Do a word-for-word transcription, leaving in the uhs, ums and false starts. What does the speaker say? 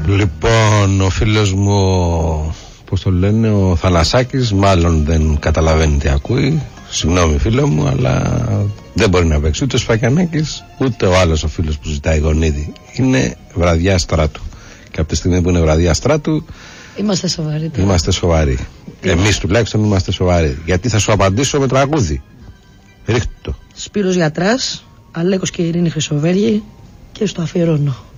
Λοιπόν, ο φίλος μου, πώς το λένε, ο Θανασάκης, μάλλον δεν καταλαβαίνει τι ακούει. Συγγνώμη φίλο μου, αλλά δεν μπορεί να παίξει ούτε ο Σφακιανάκης ούτε ο άλλος ο φίλος που ζητάει Γονίδη. Είναι βραδιά στράτου. Και από τη στιγμή που είναι βραδιά στράτου, είμαστε σοβαροί. Είμαστε σοβαροί. Εμείς τουλάχιστον είμαστε σοβαροί. Γιατί θα σου απαντήσω με τραγούδι. Ρίχτε το. Σπύρος Γιατράς, Αλέκος και Ειρήνη Χρυσοβέργη, και στο αφιερώνω.